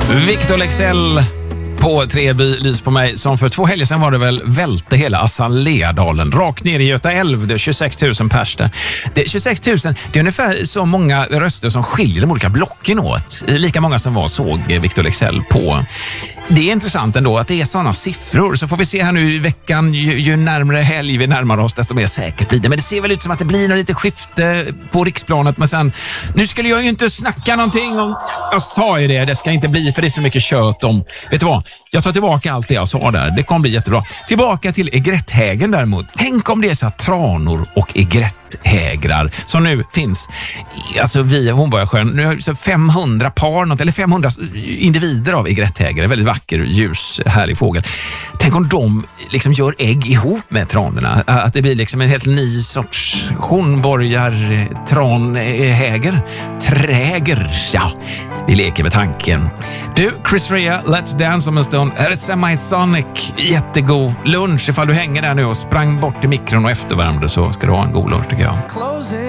Victor Leksell på Treby, lys på mig, som för 2 helger sedan var det väl välte hela Assalédalen rakt ner i Göta älv. Det är 26 000 pers där. Det är 26 000, det är ungefär så många röster som skiljer de olika blocken åt. Lika många som var såg Victor Leksell på. Det är intressant ändå att det är sådana siffror. Så får vi se här nu i veckan, ju närmare helg vi närmar oss, desto mer säkert blir det. Men det ser väl ut som att det blir något lite skifte på riksplanet. Men sen, nu skulle jag ju inte snacka någonting om, jag sa ju det ska inte bli, för det är så mycket kött om. Vet du vad? Jag tar tillbaka allt det jag sa där. Det kommer bli jättebra. Tillbaka till egretthägen däremot. Tänk om det är så att tranor och egretthägrar som nu finns, alltså vid Hornborgasjön, nu har så 500 par, eller 500 individer av egretthägare. Väldigt vacker, ljus, härlig fågel. Tänk om de liksom gör ägg ihop med tranorna. Att det blir liksom en helt ny sorts tranhäger. Träger. Ja, vi leker med tanken. Du, Chris Rea, Let's Dance om en stund. Här är Semisonic. Jättegod lunch. Ifall du hänger där nu och sprang bort i mikron och eftervärmde, så ska du ha en god lunch tycker jag.